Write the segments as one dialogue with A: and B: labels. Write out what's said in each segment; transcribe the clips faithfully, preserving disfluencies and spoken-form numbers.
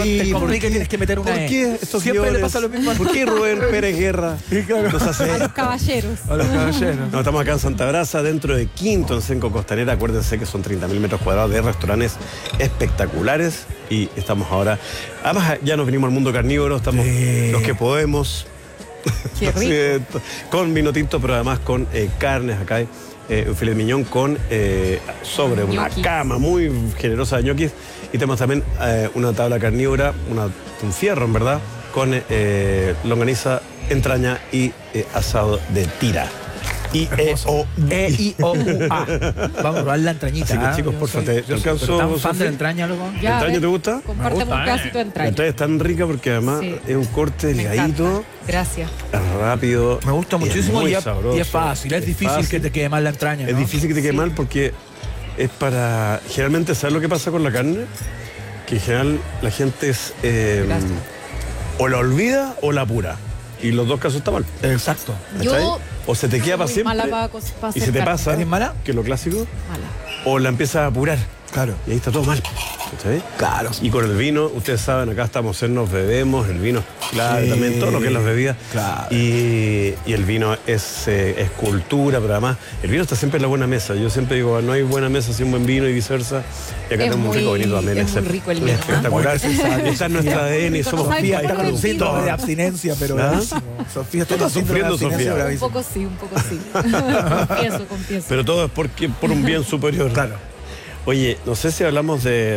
A: sí,
B: te complica, tienes que meter una
A: ¿Por
B: E.
A: qué estos
B: Siempre
A: guiones?
B: le pasa lo mismo.
A: ¿Por qué Rubén Pérez Guerra nos hace...
C: A los caballeros.
B: A los caballeros.
A: No, estamos acá en Santa Brasa, dentro de Quinto, en Senco Costanera. Acuérdense que son treinta mil metros cuadrados de restaurantes espectaculares. Y estamos ahora... Además, ya nos vinimos al mundo carnívoro. Estamos
B: Sí.
A: los que podemos.
C: Qué rico.
A: Sí, con vino tinto, pero además con eh, carnes. Acá hay eh, un filet miñón con eh, sobre una
C: Ñoquis.
A: cama muy generosa de ñoquis. Y tenemos también eh, una tabla carnívora, una, un fierro, en verdad, con eh, longaniza, entraña y eh, asado de tira. Y E O
B: E I O U A. Vamos a probar la entrañita.
A: Así que,
B: ¿ah?
A: chicos,
B: Yo
A: por
B: soy-
A: favor, te-
B: yo soy
A: alcanzo,
B: tan fan
A: Sofi.
B: de la entraña, loco.
C: Ya,
A: ¿La entraña
C: a ver,
A: te gusta?
C: Compárteme
B: gusta,
C: un
B: ¿eh?
C: pedacito de
A: La
C: entraña.
A: entraña es tan rica porque además
C: Sí.
A: es un corte
C: Me
A: delgadito,
C: encanta. Gracias.
A: es rápido.
B: Me gusta
A: y es
B: muchísimo
A: muy
B: y es,
A: sabroso.
B: y es fácil. Es, difícil
A: fácil.
B: que te quede mal la entraña,
A: Es
B: ¿no?
A: difícil que te quede
C: Sí.
A: mal porque es para... Generalmente, ¿sabes lo que pasa con la carne? Que en general la gente es... eh,
C: Gracias.
A: o la olvida o la apura. Y los dos casos están mal.
B: Exacto.
A: ¿cachai?
C: Yo
A: O se te queda para
C: soy
A: siempre
C: mala pa cos- pa
A: y
C: hacer
A: se te
C: carne.
A: pasa,
B: ¿Eres mala?
A: que es lo clásico,
C: Mala.
A: o la empiezas a apurar.
B: Claro.
A: Y ahí está todo mal. ¿Cachai?
B: Claro.
A: Y con el vino, ustedes saben, acá estamos en Nos Bebemos, el vino es clave
B: Sí.
A: también, todo lo que es las bebidas.
B: Claro.
A: Y, y el vino es, eh, es cultura, pero además el vino está siempre en la buena mesa. Yo siempre digo, no hay buena mesa sin buen vino y viceversa. Y acá
C: Es
A: tenemos un rico
C: muy-
A: vinito también.
C: es muy
A: ese-
C: rico el vino, ¿ah?
A: espectacular.
B: Muy necesario.
A: Esta es nuestra A D N y
C: rico,
A: somos
C: no sabes
B: Sofía
C: cómo
B: está con
C: el
B: síndrome
C: vino.
B: de abstinencia, pero
A: ¿Ah?
B: bravísimo. Sofía
A: Tú estás sufriendo, Sofía.
C: Un
B: bravísimo.
C: poco sí, un poco sí. confieso, confieso.
A: Pero todo es porque, por un bien superior.
B: Claro.
A: Oye, no sé si hablamos de,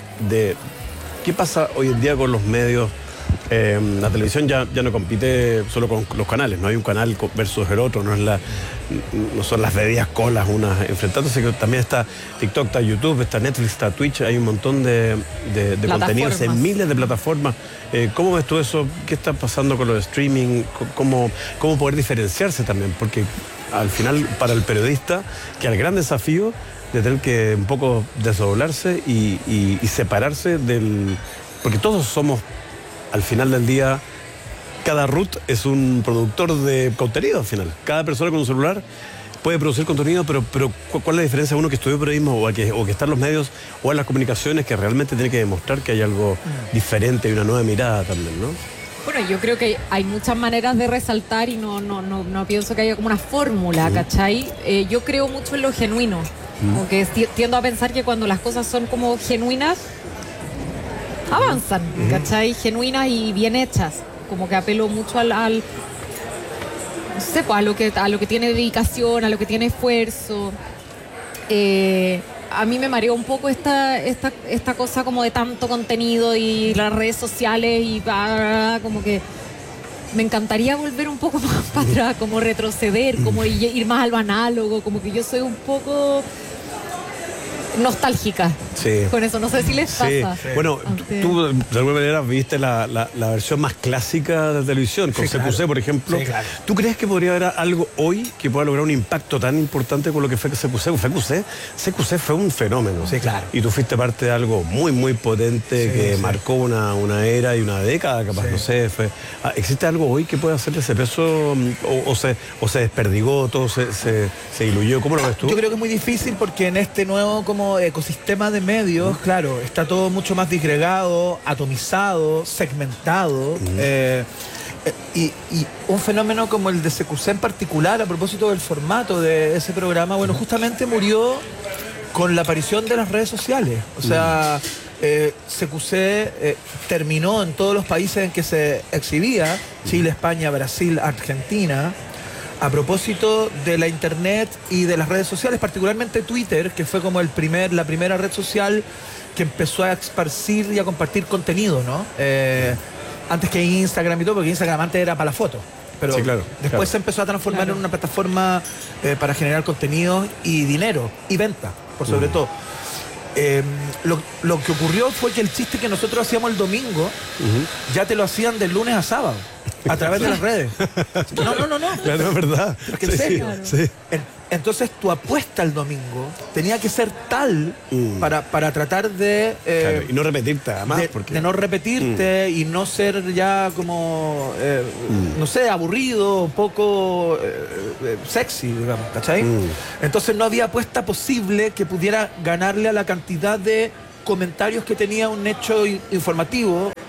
A: de qué pasa hoy en día con los medios. Eh, la televisión ya, ya no compite solo con los canales, no hay un canal co- versus el otro, no es la, no son las bebidas colas unas enfrentándose, que también está TikTok, está YouTube, está Netflix, está Twitch, hay un montón de, de, de contenidos en miles de plataformas. Eh, ¿Cómo ves tú eso? ¿Qué está pasando con los streaming? ¿Cómo, cómo poder diferenciarse también? Porque al final, para el periodista, que el gran desafío de tener que un poco desdoblarse y, y, y separarse del... Porque todos somos, al final del día, cada root es un productor de contenido al final. Cada persona con un celular puede producir contenido, pero, pero ¿cu- ¿cuál es la diferencia de uno que estudió periodismo o, a que, o que está en los medios o en las comunicaciones que realmente tiene que demostrar que hay algo diferente y una nueva mirada también, ¿no?
C: Bueno, yo creo que hay muchas maneras de resaltar y no, no, no, no pienso que haya como una fórmula, ¿cachai? Eh, yo creo mucho en lo genuino. Como que ti- tiendo a pensar que cuando las cosas son como genuinas, avanzan, ¿cachai? Genuinas y bien hechas. Como que apelo mucho al, al no sé, pues, a lo que, a lo que tiene dedicación, a lo que tiene esfuerzo. Eh, a mí me mareó un poco esta, esta, esta cosa como de tanto contenido y las redes sociales y bla, bla, bla, como que me encantaría volver un poco más para atrás, como retroceder, como ir, ir más a lo análogo, como que yo soy un poco nostálgica
A: Sí.
C: con eso, no sé si les
A: Sí,
C: pasa.
A: bueno,
C: A ustedes.
A: tú de alguna manera viste la, la- la versión más clásica de televisión, con
B: Sí,
A: C Q C,
B: claro.
A: por ejemplo.
B: Sí, claro.
A: ¿Tú crees que podría haber algo hoy que pueda lograr un impacto tan importante con lo que fue C Q C? C Q C, C Q C fue un fenómeno.
B: Sí, claro.
A: Y tú fuiste parte de algo muy, muy potente
B: Sí,
A: que
B: sí.
A: marcó una, una era y una década, capaz,
B: Sí.
A: no sé. Fue, ah, ¿existe algo hoy que pueda hacerle ese peso mm, o, o se, o se desperdigó, todo se, se, se diluyó? ¿Cómo lo ves tú?
B: Yo creo que es muy difícil porque en este nuevo como ecosistema de medios, claro, está todo mucho más disgregado, atomizado, segmentado. eh, eh, y, y un fenómeno como el de C Q C en particular, a propósito del formato de ese programa, bueno, justamente murió con la aparición de las redes sociales. O sea, eh, C Q C eh, terminó en todos los países en que se exhibía, Chile, España, Brasil, Argentina, a propósito de la internet y de las redes sociales, particularmente Twitter, que fue como el primer, la primera red social que empezó a esparcir y a compartir contenido, ¿no? Eh, antes que Instagram y todo, porque Instagram antes era para la foto. Pero
A: Sí, claro,
B: después
A: claro.
B: se empezó a transformar
C: Claro.
B: en una plataforma eh, para generar contenido y dinero, y venta, por sobre todo. Eh, lo, lo que ocurrió fue que el chiste que nosotros hacíamos el domingo, ya te lo hacían de lunes a sábado, a través de las redes. No, no, no, no.
A: Claro, es verdad.
B: Pero es que en
A: Sí,
B: serio.
A: sí.
B: En- entonces tu apuesta el domingo tenía que ser tal
A: Mm.
B: para, para tratar de, eh,
A: Claro, y no repetirte además.
B: de,
A: porque...
B: de no repetirte y no ser ya como, eh,
A: Mm.
B: no sé, aburrido, poco eh, eh, sexy, digamos, ¿cachai?
A: Mm.
B: Entonces no había apuesta posible que pudiera ganarle a la cantidad de comentarios que tenía un hecho i- informativo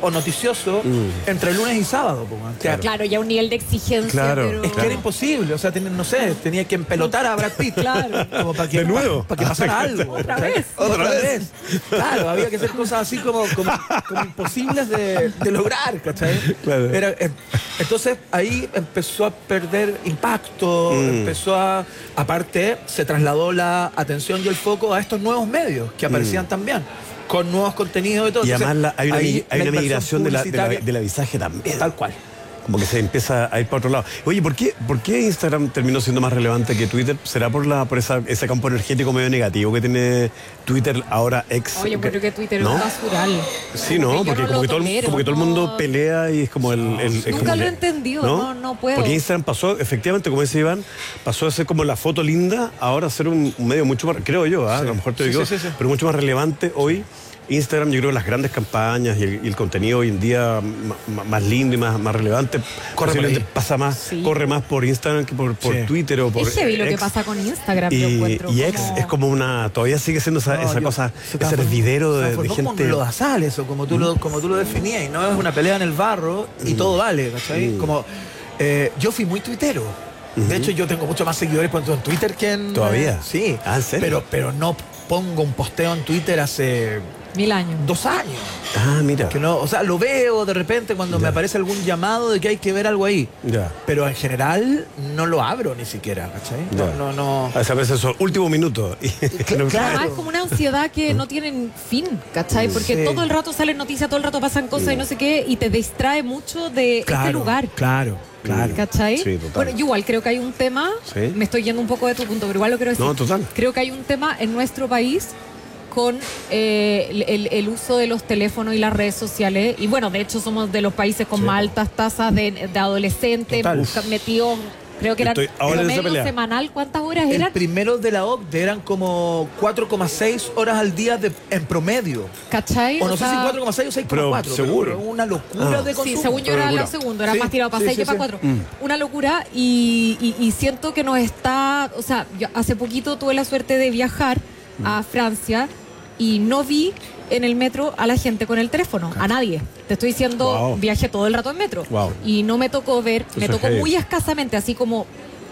B: o noticioso mm. entre lunes y sábado. Po,
C: claro. claro, ya un nivel de exigencia.
A: Claro,
C: pero...
B: Es que
A: claro.
B: era imposible, o sea, tenía, no sé, tenía que empelotar a Brad Pitt.
C: Claro.
B: Como para que,
A: de nuevo.
B: Para, para que pasara algo.
C: Otra vez.
B: Otra, Otra vez. vez. Claro, había que hacer cosas así como, como, como imposibles de, de lograr, ¿cachai? Claro. Era, eh, entonces ahí empezó a perder impacto, mm. empezó a... Aparte, se trasladó la atención y el foco a estos nuevos medios que aparecían mm. también, con nuevos contenidos y todo.
A: Y
B: Entonces,
A: además la, hay una,
B: ahí,
A: hay
B: la
A: una migración de la, de la, del avisaje también.
B: Tal cual.
A: Como que se empieza a ir para otro lado. Oye, ¿por qué, ¿por qué Instagram terminó siendo más relevante que Twitter? ¿Será por la por esa, ese campo energético medio negativo que tiene Twitter, ahora ex?
C: Oye, creo que Twitter
A: ¿no?
C: es basural.
A: Sí, ¿no? Porque,
C: no
A: como, que todo,
C: tolero,
A: como que todo el mundo
C: no.
A: pelea y es como el... el es
C: Nunca
A: como
C: lo he
A: que,
C: entendido, ¿no? no, no puedo.
A: Porque Instagram pasó, efectivamente, como dice Iván, pasó a ser como la foto linda, ahora a ser un, un medio mucho más, creo yo, ¿eh? Sí. A lo mejor te digo, sí, sí, sí, sí. pero mucho más relevante hoy. Instagram, yo creo que las grandes campañas y el, y el contenido hoy en día más, más lindo y más, más relevante corre pasa más, sí. corre más por Instagram que por, por sí. Twitter o por
C: es heavy
A: X.
C: Lo que pasa con Instagram,
A: y,
C: yo encuentro.
A: Y X como... es como una, todavía sigue siendo esa, no, esa yo, cosa, ese hervidero de, de gente.
B: Como lo dasal, eso, como tú, mm. lo, como tú lo definías, y no es una pelea en el barro y mm. todo vale, ¿cachai? Mm. Como, eh, yo fui muy tuitero. Mm-hmm. De hecho, yo tengo mucho más seguidores en Twitter que en...
A: ¿Todavía?
B: Eh, sí.
A: ¿Ah, en serio?
B: Pero, pero no pongo un posteo en Twitter hace...
C: Mil años.
B: Dos años.
A: Ah, mira.
B: Que no, o sea, lo veo de repente cuando ya. me aparece algún llamado de que hay que ver algo ahí.
A: Ya.
B: Pero en general no lo abro ni siquiera, ¿cachai? No, no, no.
A: A veces son último minuto.
C: Claro. Además es como una ansiedad que no tiene fin, ¿cachai? Porque sí. todo el rato salen noticias, todo el rato pasan cosas sí. y no sé qué, y te distrae mucho de
B: claro,
C: este lugar.
B: Claro. Claro.
C: ¿Cachai?
A: Sí, total.
C: Bueno, yo igual creo que hay un tema,
A: ¿Sí?
C: me estoy yendo un poco de tu punto, pero igual lo quiero decir.
A: No, total.
C: Creo que hay un tema en nuestro país con eh, el, el, el uso de los teléfonos y las redes sociales. Y bueno, de hecho somos de los países con sí. más altas tasas de, de adolescentes metidos, creo que eran promedio semanal. ¿Cuántas horas eran?
B: El primero de la O C D E eran como cuatro coma seis horas al día de, en promedio.
C: ¿Cachai?
B: O no
C: o
B: sé
C: sea,
B: si cuatro coma seis o seis coma cuatro.
A: Seguro.
B: Pero una locura ah. de consumo.
C: Sí, según yo era la segunda, era sí, más tirado para sí, seis sí, que sí. para cuatro. Mm. Una locura y, y, y siento que nos está... O sea, yo hace poquito tuve la suerte de viajar mm. a Francia y no vi en el metro a la gente con el teléfono, a nadie. Te estoy diciendo, wow. viajé todo el rato en metro.
A: Wow.
C: Y no me tocó ver,
A: Eso
C: me tocó muy escasamente, así como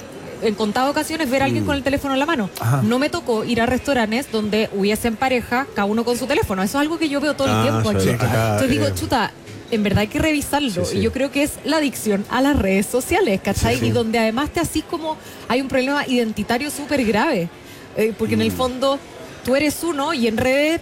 C: en contadas ocasiones ver a alguien mm. con el teléfono en la mano. Ajá. No me tocó ir a restaurantes donde hubiesen pareja, cada uno con su teléfono. Eso es algo que yo veo todo el ah, tiempo aquí. Acá, Entonces eh. digo, chuta, en verdad hay que revisarlo. Sí, sí. Y yo creo que es la adicción a las redes sociales, ¿cachai? Sí, sí. Y donde además te así como hay un problema identitario súper grave. Eh, porque mm. en el fondo tú eres uno y en redes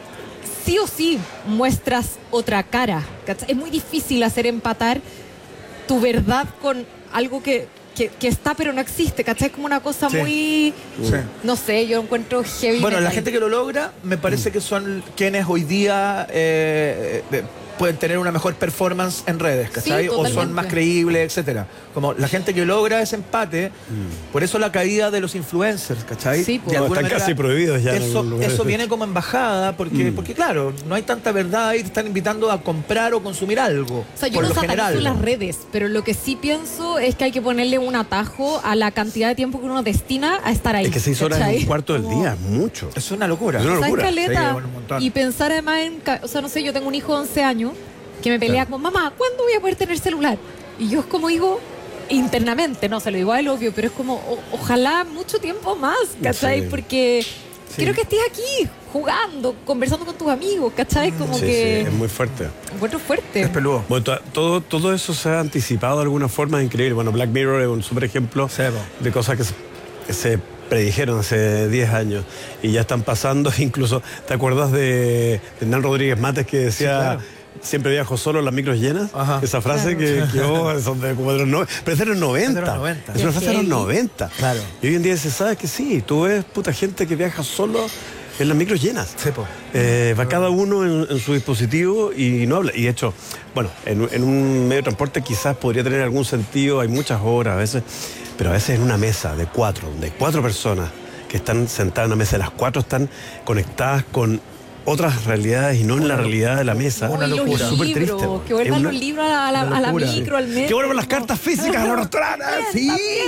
C: sí o sí muestras otra cara, ¿cachai? Es muy difícil hacer empatar tu verdad con algo que, que, que está pero no existe, ¿cachai? Es como una cosa sí. muy... Sí. No sé, yo encuentro heavy.
B: Bueno,
C: metal.
B: La gente que lo logra me parece mm. que son quienes hoy día... Eh, eh, pueden tener una mejor performance en redes, ¿cachai? Sí, o son más creíbles, etcétera. Como la gente que logra ese empate, mm. por eso la caída de los influencers, ¿cachai?
C: Sí,
A: de no, están manera, casi prohibidos ya.
B: Eso, eso viene como embajada, porque, mm. porque claro, no hay tanta verdad y te están invitando a comprar o consumir algo.
C: O sea, yo no satanizo las redes, pero lo que sí pienso es que hay que ponerle un atajo a la cantidad de tiempo que uno destina a estar ahí.
A: Es que seis horas en un cuarto del día, mucho.
B: Es una locura.
A: Es una locura.
C: Caleta, sí, y pensar además en, o sea, no sé, yo tengo un hijo de once años que me pelea con mamá, ¿cuándo voy a poder tener celular? Y yo es como digo, internamente, no se lo digo a él obvio, pero es como, o, ojalá mucho tiempo más, ¿cachai? Sí. Porque sí. quiero que estés aquí, jugando, conversando con tus amigos, ¿cachai? Como
A: sí,
C: que...
A: Sí, es muy fuerte.
C: Encuentro fuerte.
B: Es peludo.
A: Bueno, todo, todo eso se ha anticipado de alguna forma, es increíble. Bueno, Black Mirror es un súper ejemplo sí, de cosas que se, que se predijeron hace diez años y ya están pasando. Incluso, ¿te acuerdas de, de Hernán Rodríguez Mates que decía... Sí, claro. Siempre viajo solo, las micros llenas. Ajá. Esa frase claro. que, que oh, son de, como de los noventa. Pero es de los noventa. Es, de los noventa. Es una frase de los noventa.
B: Claro.
A: Y hoy en día se sabe que sí. Tú ves puta gente que viaja solo en las micros llenas.
B: Sí, po.
A: Eh, va cada uno en, en su dispositivo y no habla. Y de hecho, bueno, en, en un medio de transporte quizás podría tener algún sentido. Hay muchas horas a veces. Pero a veces en una mesa de cuatro, de cuatro personas que están sentadas en una mesa. Las cuatro están conectadas con otras realidades y no en la realidad de la mesa.
B: Una
C: Uy, los
B: locura.
A: Súper
C: libros,
A: triste.
C: que vuelvan
A: Es una-
C: los libros a la,
B: una
C: a la
B: locura.
C: micro, al metro.
A: Que vuelvan las cartas físicas a los restaurantes. Sí.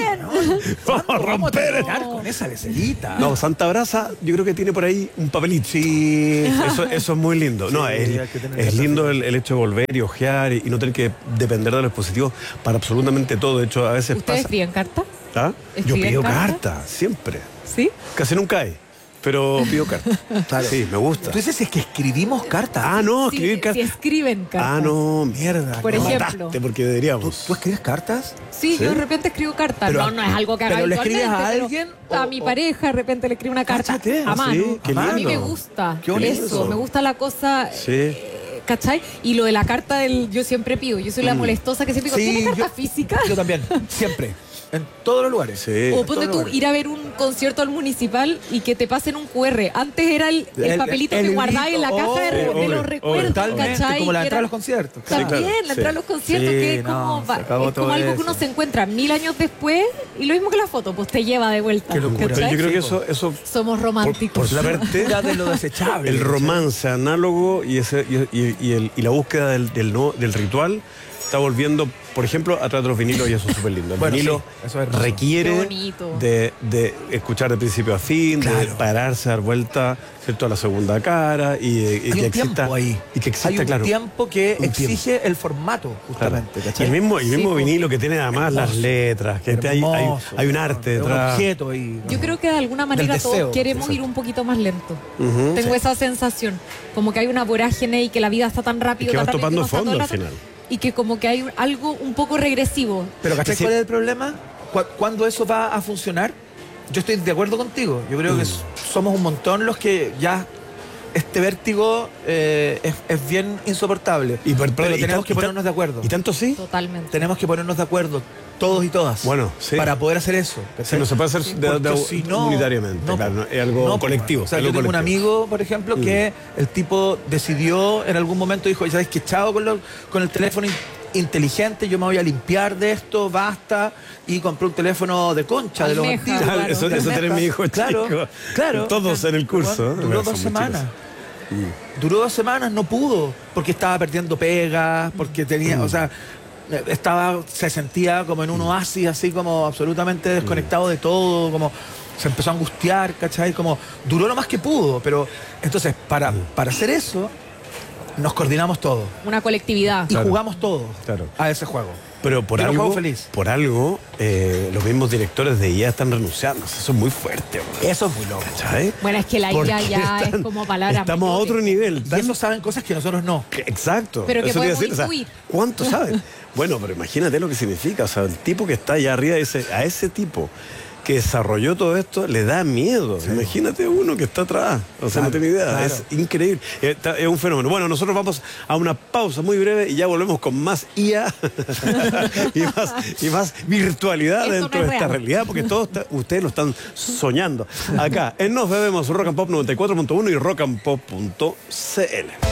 A: Vamos a
B: Vamos a
A: romper.
B: terminar con esa becerita.
A: No, Santa Brasa, yo creo que tiene por ahí un papelito. Sí. Eso, eso es muy lindo. No,
B: Sí,
A: es,
B: hay que tener
A: es
B: carta
A: lindo el, el hecho de volver y ojear y, y no tener que depender de los dispositivos para absolutamente todo. De hecho, a veces
C: ¿Ustedes
A: pasa.
C: escriben carta?
A: ¿Ah? Yo
C: escriben
A: pido
C: carta?
A: carta, siempre.
C: ¿Sí?
A: Casi nunca hay, pero pido carta.
B: Claro.
A: Sí, me gusta.
B: Tú dices es que escribimos cartas.
A: Ah, no,
C: Sí,
A: escribir
C: si
A: cartas.
C: escriben cartas.
A: Ah, no, mierda.
C: Por
A: me
C: ejemplo.
A: mataste porque
B: ¿Tú,
A: deberíamos.
B: tú escribes cartas?
C: Sí,
A: ¿Sí?
C: yo de repente escribo cartas.
B: Pero-
C: no, no es algo que haga
B: ¿pero le escribes a
C: habitualmente,
B: alguien
C: pero
B: o-
C: a mi
B: o-
C: pareja de repente le escribo una carta
B: Cáchate,
C: a
B: ¿ah,
C: mano.
A: sí? Qué
C: A mí
A: lindo.
C: me gusta
B: Qué bonito.
C: eso, me gusta la cosa,
A: Sí.
C: eh, ¿cachai? Y lo de la carta del yo siempre pido, yo soy la molestosa que siempre digo, ¿tiene carta
B: yo-
C: física?
B: Yo también, siempre. En todos los lugares.
A: Sí.
C: O
B: en
C: ponte
B: todos los
C: tú
B: lugares.
C: ir a ver un concierto al municipal y que te pasen un cu erre. Antes era el, el
B: El-
C: papelito
B: el
C: que
B: librito,
C: guardáis en la caja de, re-
B: obvio,
C: de los
A: obvio,
C: recuerdos,
B: Totalmente,
C: ¿cachai?
B: como la
C: Que
B: entrada a
C: era-
B: los conciertos.
C: También,
A: claro,
C: la
A: sí.
C: entrada a los conciertos,
B: Sí,
C: que es
B: no,
C: como,
B: se
C: va-
B: acabó
C: es
B: todo
C: como algo que
B: eso.
C: uno se encuentra mil años después y lo mismo que la foto, pues te lleva de vuelta.
B: Qué locura.
A: Pero
C: ¿cachai?
A: yo creo que
B: Sí,
A: eso, eso
C: Somos
A: por,
C: románticos.
A: por suerte,
B: Ya de lo desechable.
A: el romance análogo y, ese, y, y- y el- y la búsqueda del, del, no- del ritual está volviendo, por ejemplo, a través de los vinilos y eso es súper lindo. El
B: Bueno,
A: vinilo
B: sí, eso es hermoso.
A: requiere
C: Qué bonito.
A: de, de escuchar de principio a fin, de
B: Claro.
A: pararse, dar vuelta, ¿cierto?, a la segunda cara y, y
B: Hay
A: que
B: un
A: exista
B: tiempo ahí.
A: y que exista,
B: Hay un
A: claro.
B: tiempo que
A: Un
B: exige el formato,
A: Claro.
B: justamente.
A: Y
B: ¿cachai?
A: el mismo, y el
C: Sí,
A: mismo
C: po.
A: vinilo que tiene además las
B: Hermoso.
A: letras, que hay, hay,
B: Hermoso,
A: hay un arte
B: es un
A: detrás.
B: objeto y,
C: Yo creo que de alguna manera
B: deseo,
C: todos queremos
B: exacto.
C: ir un poquito más lento.
A: Ujú.
C: Tengo esa sensación, como que hay una vorágine y que la vida está tan rápido,
A: Y que
C: tan
A: vas
C: rápido,
A: topando
C: uno está
A: fondo
C: todo el
A: al
C: rato,
A: final.
C: y que como que hay un- algo un poco regresivo.
B: Pero ¿cachai
A: Sí.
B: cuál es el problema? ¿Cu- ¿Cuándo eso va a funcionar? Yo estoy de acuerdo contigo. Yo creo que s- somos un montón los que ya este vértigo eh, es, es bien insoportable.
A: Y per-
B: pero
A: y
B: tenemos
A: tan-
B: que
A: y tan-
B: ponernos de acuerdo.
A: ¿Y tanto sí?
C: Totalmente.
B: Tenemos que ponernos de acuerdo todos y todas.
A: Bueno, sí.
B: Para poder hacer eso.
A: Sí, no se puede hacer de,
B: Porque
A: de-
B: si no,
A: comunitariamente,
B: no,
A: claro, no, es algo
B: no,
A: colectivo.
B: O sea,
A: algo
B: yo tengo un
A: colectivo.
B: amigo, por ejemplo, que el tipo decidió en algún momento, dijo, ¿sabes qué? Chao con, lo- con el teléfono in- inteligente, yo me voy a limpiar de esto, basta. Y compré un teléfono de concha, de los
C: Almeja,
B: antiguos.
C: claro.
A: Eso, eso tiene mi hijo
B: Claro,
A: chico.
B: claro.
A: Todos en el curso.
B: Bueno, duró
A: Son
B: dos
A: muy
B: semanas.
A: chicos.
B: Duró dos semanas, no pudo, porque estaba perdiendo pegas, porque tenía, o sea, eh, estaba, se sentía como en un oasis, así como absolutamente desconectado de todo, como se empezó a angustiar, ¿cachai? Como duró lo más que pudo, pero entonces para, para hacer eso, nos coordinamos todos
C: Una colectividad.
B: y
A: Claro.
B: jugamos todos
A: Claro.
B: a ese juego.
A: Pero por
B: Yo lo
A: algo,
B: juego feliz.
A: por algo eh, los mismos directores de I A están renunciando. Eso es muy fuerte. güey.
B: Eso es muy loco.
A: ¿Cachai?
C: Bueno, es que la
A: Porque
C: I A ya
A: están-
C: es como palabra
A: Estamos a
C: mayores.
A: otro nivel.
B: Y
A: tan-
B: eso saben cosas que nosotros no.
A: que- Exacto.
C: Pero que
A: Eso te iba a
C: podemos
A: decir, o sea,
C: intuir.
A: ¿cuánto saben? Bueno, pero imagínate lo que significa. O sea, el tipo que está allá arriba, ese, a ese tipo que desarrolló todo esto, le da miedo. Imagínate uno que está atrás. O sea,
B: Claro,
A: no tiene idea.
B: claro.
A: Es increíble. Eh, está- Es un fenómeno. Bueno, nosotros vamos a una pausa muy breve y ya volvemos con más I A y, más, y más virtualidad
C: Esto no
A: dentro
C: es
A: de esta
C: real.
A: realidad, porque todos está- ustedes lo están soñando. Acá, en Nos Bebemos, Rock and Pop noventa y cuatro punto uno y rock and pop punto c l.